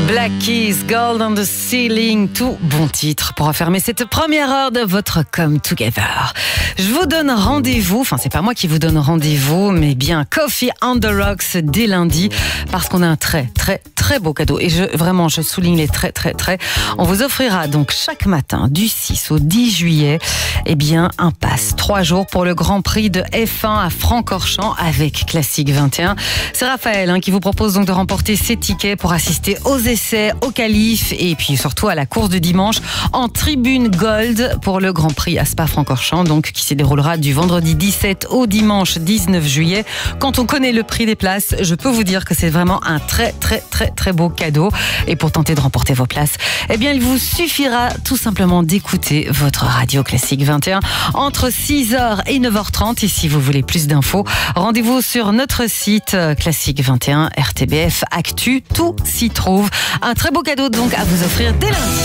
Black Keys, Gold on the Ceiling, tout bon titre pour refermer cette première heure de votre Come Together. Je vous donne rendez-vous, enfin c'est pas moi qui vous donne rendez-vous, mais bien Coffee on the Rocks dès lundi, parce qu'on a un très beau cadeau. Et je souligne les très. On vous offrira donc chaque matin du 6 au 10 juillet, un pass 3 jours pour le Grand Prix de F1 à Francorchamps avec Classique 21. C'est Raphaël qui vous propose donc de remporter ces tickets pour assister aux essais, aux qualifs et puis surtout à la course de dimanche en tribune Gold pour le Grand Prix à Spa-Francorchamps, donc qui se déroulera du vendredi 17 au dimanche 19 juillet. Quand on connaît le prix des places, je peux vous dire que c'est vraiment un très beau cadeau. Et pour tenter de remporter vos places, il vous suffira tout simplement d'écouter votre radio Classique 21 entre 6h et 9h30. Et si vous voulez plus d'infos, rendez-vous sur notre site Classique 21 RTBF Actu, tout s'y trouve. Un très beau cadeau donc à vous offrir dès lundi.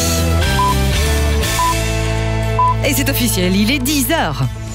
Et c'est officiel, il est 10h.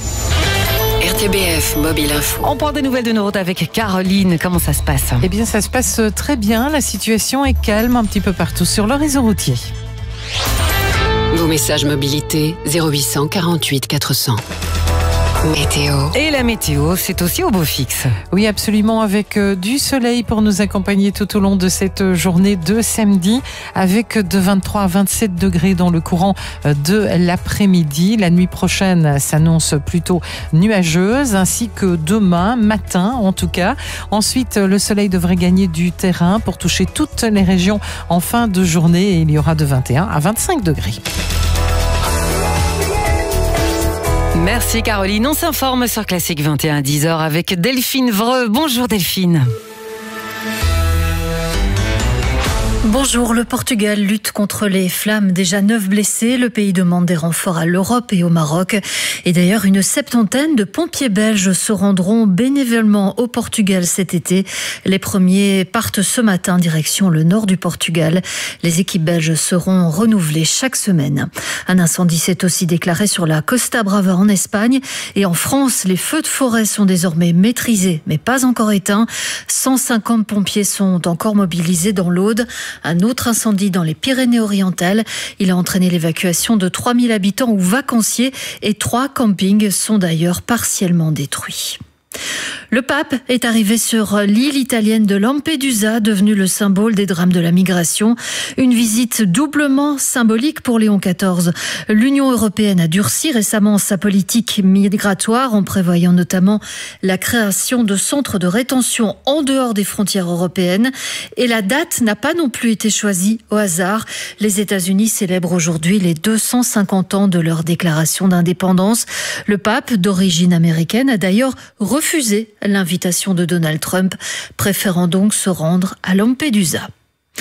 RTBF Mobile Info. On prend des nouvelles de nos routes avec Caroline. Comment ça se passe ? Ça se passe très bien. La situation est calme un petit peu partout sur le réseau routier. Vos messages mobilité 0800 48 400. Météo. Et la météo, c'est aussi au beau fixe. Oui, absolument, avec du soleil pour nous accompagner tout au long de cette journée de samedi, avec de 23 à 27 degrés dans le courant de l'après-midi. La nuit prochaine s'annonce plutôt nuageuse, ainsi que demain matin en tout cas. Ensuite, le soleil devrait gagner du terrain pour toucher toutes les régions en fin de journée et il y aura de 21 à 25 degrés. Merci Caroline. On s'informe sur Classique 21 à 10h avec Delphine Vreux. Bonjour Delphine. Bonjour, le Portugal lutte contre les flammes. Déjà 9 blessés. Le pays demande des renforts à l'Europe et au Maroc. Et d'ailleurs, une 70aine de pompiers belges se rendront bénévolement au Portugal cet été. Les premiers partent ce matin direction le nord du Portugal. Les équipes belges seront renouvelées chaque semaine. Un incendie s'est aussi déclaré sur la Costa Brava en Espagne. Et en France, les feux de forêt sont désormais maîtrisés, mais pas encore éteints. 150 pompiers sont encore mobilisés dans l'Aude. Un autre incendie dans les Pyrénées-Orientales. Il a entraîné l'évacuation de 3000 habitants ou vacanciers et 3 campings sont d'ailleurs partiellement détruits. Le pape est arrivé sur l'île italienne de Lampedusa, devenue le symbole des drames de la migration. Une visite doublement symbolique pour Léon XIV. L'Union européenne a durci récemment sa politique migratoire en prévoyant notamment la création de centres de rétention en dehors des frontières européennes. Et la date n'a pas non plus été choisie au hasard. Les États-Unis célèbrent aujourd'hui les 250 ans de leur déclaration d'indépendance. Le pape, d'origine américaine, a d'ailleurs refusé l'invitation de Donald Trump, préférant donc se rendre à Lampedusa.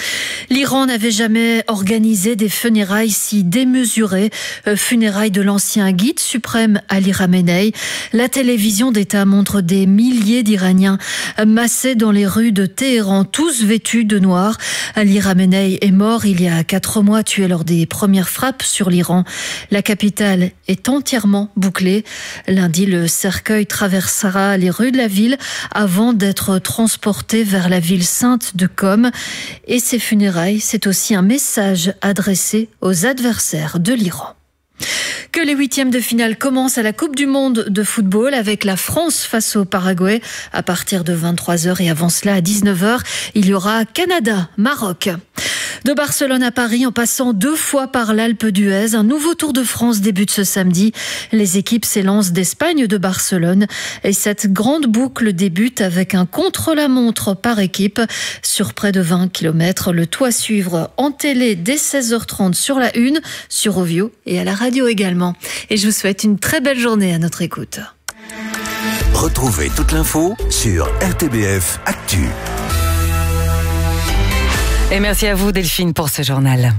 L'Iran n'avait jamais organisé des funérailles si démesurées. Funérailles de l'ancien guide suprême Ali Khamenei. La télévision d'État montre des milliers d'Iraniens massés dans les rues de Téhéran, tous vêtus de noir. Ali Khamenei est mort il y a 4 mois, tué lors des premières frappes sur l'Iran. La capitale est entièrement bouclée. Lundi, le cercueil traversera les rues de la ville avant d'être transporté vers la ville sainte de Qom. Et ces funérailles, c'est aussi un message adressé aux adversaires de l'Iran. Que les 8e de finale commencent à la Coupe du Monde de football avec la France face au Paraguay à partir de 23h et avant cela à 19h, il y aura Canada-Maroc. De Barcelone à Paris, en passant 2 fois par l'Alpe d'Huez, un nouveau Tour de France débute ce samedi. Les équipes s'élancent d'Espagne de Barcelone et cette grande boucle débute avec un contre-la-montre par équipe sur près de 20 km. Le tout à suivre en télé dès 16h30 sur la 1, sur Ovio et à la radio également. Et je vous souhaite une très belle journée à notre écoute. Retrouvez toute l'info sur RTBF Actu. Et merci à vous Delphine pour ce journal.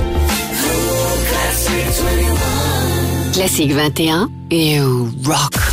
Classique 21 et rock.